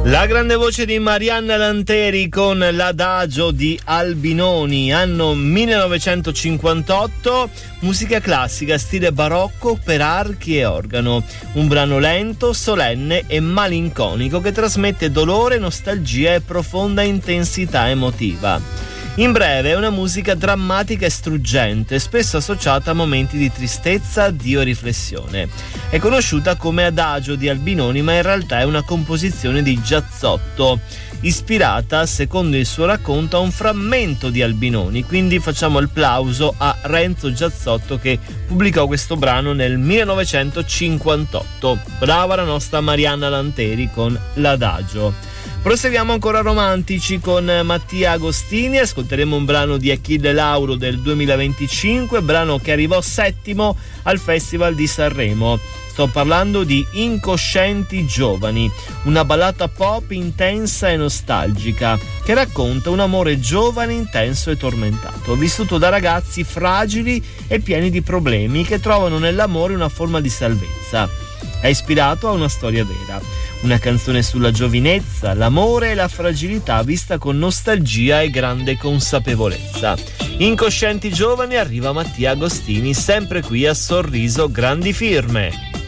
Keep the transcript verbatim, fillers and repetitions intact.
La grande voce di Marianna Lanteri con l'Adagio di Albinoni, anno millenovecentocinquantotto, musica classica stile barocco per archi e organo, un brano lento, solenne e malinconico che trasmette dolore, nostalgia e profonda intensità emotiva. In breve, è una musica drammatica e struggente, spesso associata a momenti di tristezza, addio e riflessione. È conosciuta come Adagio di Albinoni, ma in realtà è una composizione di Giazzotto, ispirata, secondo il suo racconto, a un frammento di Albinoni. Quindi facciamo il plauso a Renzo Giazzotto che pubblicò questo brano nel millenovecentocinquantotto. Brava la nostra Marianna Lanteri con l'Adagio. Proseguiamo ancora romantici con Mattia Agostini, ascolteremo un brano di Achille Lauro del duemilaventicinque, brano che arrivò settimo al Festival di Sanremo. Sto parlando di Incoscienti Giovani, una ballata pop intensa e nostalgica che racconta un amore giovane, intenso e tormentato, vissuto da ragazzi fragili e pieni di problemi che trovano nell'amore una forma di salvezza. È ispirato a una storia vera. Una canzone sulla giovinezza, l'amore e la fragilità vista con nostalgia e grande consapevolezza. Incoscienti Giovani, arriva Mattia Agostini, sempre qui a Sorriso Grandi Firme.